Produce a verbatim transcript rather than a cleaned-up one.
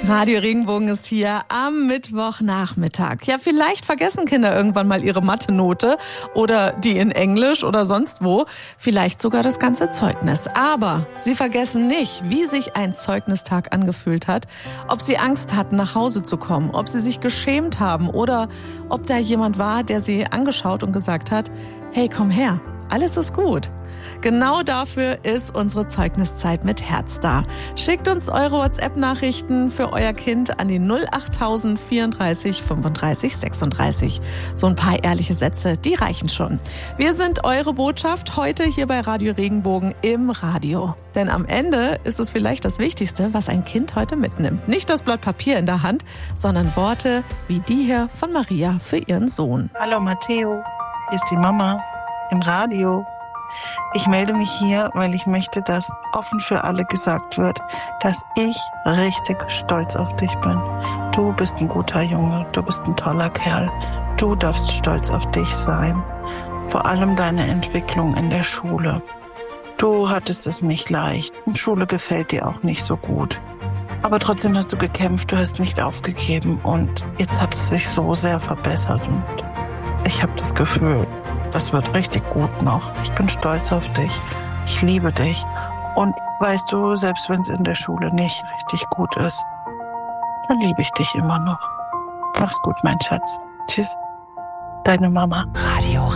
Radio Regenbogen ist hier am Mittwochnachmittag. Ja, vielleicht vergessen Kinder irgendwann mal ihre Mathe-Note oder die in Englisch oder sonst wo. Vielleicht sogar das ganze Zeugnis. Aber sie vergessen nicht, wie sich ein Zeugnistag angefühlt hat, ob sie Angst hatten, nach Hause zu kommen, ob sie sich geschämt haben oder ob da jemand war, der sie angeschaut und gesagt hat, hey, komm her, alles ist gut. Genau dafür ist unsere Zeugniszeit mit Herz da. Schickt uns eure WhatsApp-Nachrichten für euer Kind an die null acht null vierunddreißig fünfunddreißig sechsunddreißig. So ein paar ehrliche Sätze, die reichen schon. Wir sind eure Botschaft heute hier bei Radio Regenbogen im Radio. Denn am Ende ist es vielleicht das Wichtigste, was ein Kind heute mitnimmt. Nicht das Blatt Papier in der Hand, sondern Worte wie die hier von Maria für ihren Sohn. Hallo Matteo, hier ist die Mama im Radio. Ich melde mich hier, weil ich möchte, dass offen für alle gesagt wird, dass ich richtig stolz auf dich bin. Du bist ein guter Junge, du bist ein toller Kerl. Du darfst stolz auf dich sein. Vor allem deine Entwicklung in der Schule. Du hattest es nicht leicht und Schule gefällt dir auch nicht so gut. Aber trotzdem hast du gekämpft, du hast nicht aufgegeben und jetzt hat es sich so sehr verbessert und ich habe das Gefühl, das wird richtig gut noch. Ich bin stolz auf dich. Ich liebe dich. Und weißt du, selbst wenn es in der Schule nicht richtig gut ist, dann liebe ich dich immer noch. Mach's gut, mein Schatz. Tschüss. Deine Mama. Radio